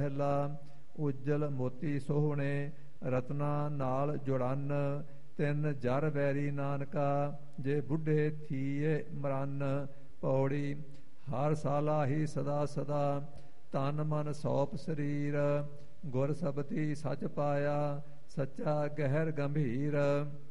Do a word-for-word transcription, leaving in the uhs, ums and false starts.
ਪਹਿਲਾ ਉਜਲ ਮੋਤੀ ਸੋਹਣੇ ਰਤਨਾ ਨਾਲ ਜੁੜਨ ਤਿੰਨ ਜਰ ਵੈਰੀ ਨਾਨਕਾ ਜੇ ਬੁੱਢੇ ਥੀਏ ਮਰਨ ਪੌੜੀ ਹਰ ਸਾਲਾ ਹੀ ਸਦਾ ਸਦਾ ਤਨ ਮਨ ਸੌਪ ਸਰੀਰ ਗੁਰ ਸਬਤੀ ਸੱਚ ਪਾਇਆ ਸੱਚਾ ਗਹਿਰ ਗੰਭੀਰ